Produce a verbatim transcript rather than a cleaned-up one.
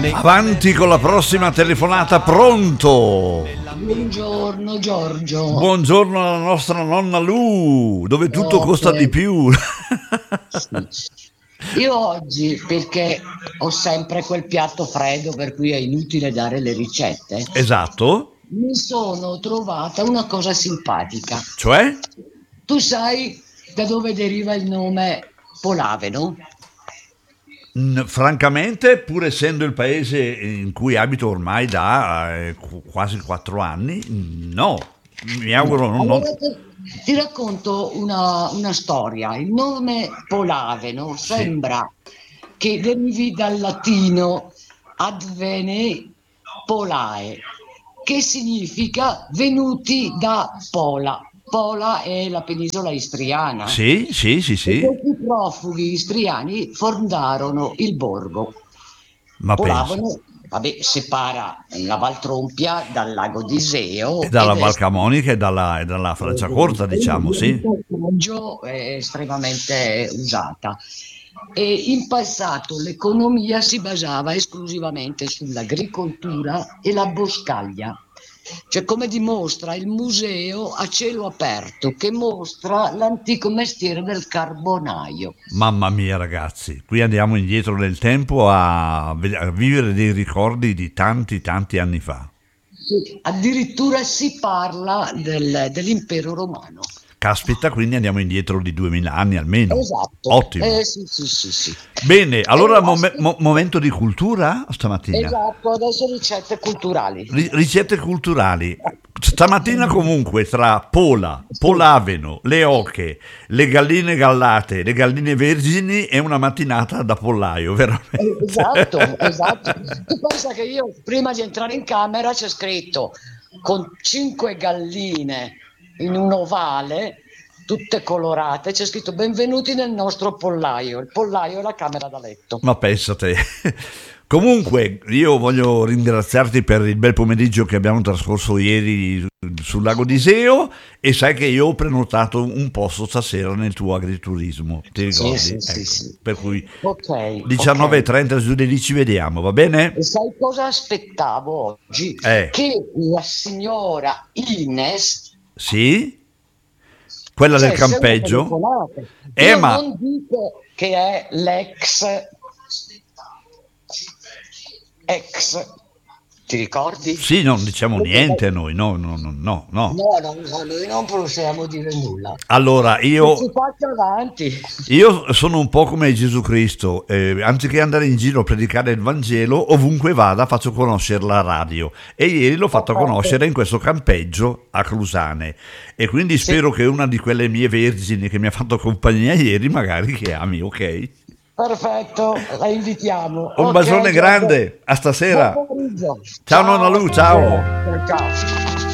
Avanti con la prossima telefonata, pronto? Buongiorno Giorgio. Buongiorno alla nostra nonna Lu, dove tutto Oh, costa di che- più. sì. Io oggi, perché ho sempre quel piatto freddo per cui è inutile dare le ricette, Esatto, mi sono trovata una cosa simpatica. cioè? Tu sai da dove deriva il nome Polaveno? Mm, francamente, pur essendo il paese in cui abito ormai da eh, qu- quasi quattro anni, no, mi No. auguro non, non- Allora ti, ti racconto una, una storia. Il nome Polaveno Sì, sembra che derivi dal latino advene polae, che significa venuti da Pola. Pola è la penisola istriana sì, sì, sì, e sì, questi profughi istriani fondarono il borgo. ma pensa. Polavano, vabbè, separa la Valtrompia dal lago di E Iseo dalla ed è Val Camonica e dalla, e dalla Franciacorta, diciamo, sì. passaggio è estremamente usata. E in passato l'economia si basava esclusivamente sull'agricoltura e la boscaglia. Cioè, come dimostra il museo a cielo aperto che mostra l'antico mestiere del carbonaio. Mamma mia, ragazzi, qui andiamo indietro nel tempo a, ve- a vivere dei ricordi di tanti, tanti anni fa. Sì, addirittura si parla del- dell'impero romano. Caspita, quindi andiamo indietro di duemila anni almeno. Esatto, Ottimo. eh, sì, sì, sì, sì. Bene, E allora mom- aspe- mo- momento di cultura stamattina. esatto, adesso ricette culturali. Ri- ricette culturali. Stamattina comunque tra pola, Sì. polaveno, le oche, le galline gallate, le galline vergini è una mattinata da pollaio, Eh, veramente. Esatto, esatto. Tu pensa che io prima di entrare in camera c'è scritto con cinque galline in un ovale, tutte colorate, c'è scritto benvenuti nel nostro pollaio. Il pollaio è la camera da letto. Ma pensate. Comunque, io voglio ringraziarti per il bel pomeriggio che abbiamo trascorso ieri sul lago di Iseo e sai che io ho prenotato un posto stasera nel tuo agriturismo, ti Sì, ricordi? sì, sì, Ecco, sì. per cui Ok, diciannove e ok. trenta giù di lì ci vediamo, va bene? E sai cosa aspettavo oggi? Eh, Che la signora Ines sì? Quella del facesse una campeggio? telefonata. Eh, Io ma non dico che è l'ex ex, ti ricordi? sì, non diciamo Perché niente noi, no, no, no, no, no. no, no, no, noi non possiamo dire nulla. Allora, Che si io faccia avanti. Io sono un po' come Gesù Cristo, eh, anziché andare in giro a predicare il Vangelo, ovunque vada faccio conoscere la radio e ieri l'ho fatto Perfetto. conoscere in questo campeggio a Crusane e quindi Sì, spero che una di quelle mie vergini che mi ha fatto compagnia ieri magari che ami, ok? perfetto, la invitiamo. Un Ok, bacione Giorgio. grande, a Buon stasera. pomeriggio. Ciao nonna Ciao, a Lu, stasera. ciao. Ciao, ciao.